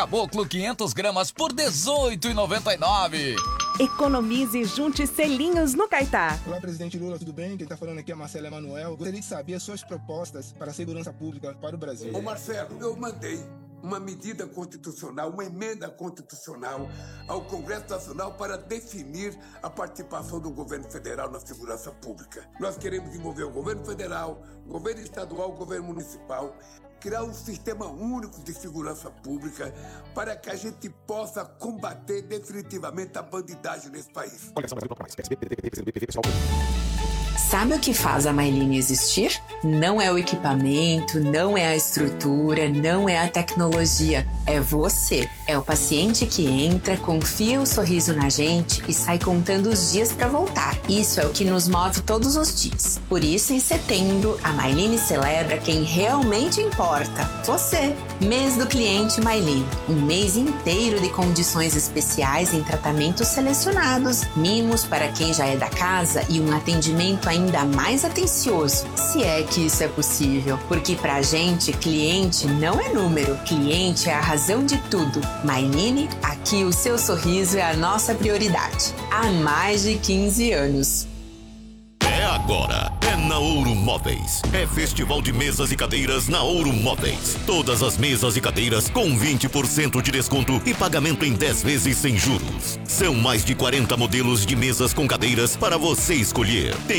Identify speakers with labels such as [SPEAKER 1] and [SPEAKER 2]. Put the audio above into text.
[SPEAKER 1] Caboclo 500 gramas por R$18,99.
[SPEAKER 2] Economize e junte selinhos no Caetá.
[SPEAKER 3] Olá, presidente Lula, tudo bem? Quem está falando aqui é Marcelo Emanuel. Gostaria de saber as suas propostas para a segurança pública para o Brasil.
[SPEAKER 4] Ô Marcelo, eu mandei uma medida constitucional, uma emenda constitucional ao Congresso Nacional para definir a participação do governo federal na segurança pública. Nós queremos envolver o governo federal, o governo estadual, o governo municipal, criar um sistema único de segurança pública para que a gente possa combater definitivamente a bandidagem nesse país.
[SPEAKER 5] Sabe o que faz a MyLine existir? Não é o equipamento, não é a estrutura, não é a tecnologia. É você. É o paciente que entra, confia o sorriso na gente e sai contando os dias para voltar. Isso é o que nos move todos os dias. Por isso, em setembro, a MyLine celebra quem realmente importa. Você. Mês do cliente MyLine. Um mês inteiro de condições especiais em tratamentos selecionados, mimos para quem já é da casa e um atendimento ainda mais atencioso, se é que isso é possível. Porque pra gente, cliente não é número, cliente é a razão de tudo. MyLine, aqui o seu sorriso é a nossa prioridade. Há mais de 15 anos.
[SPEAKER 6] É agora, é na Ouro Móveis. É festival de mesas e cadeiras na Ouro Móveis. Todas as mesas e cadeiras com 20% de desconto e pagamento em 10 vezes sem juros. São mais de 40 modelos de mesas com cadeiras para você escolher. Tem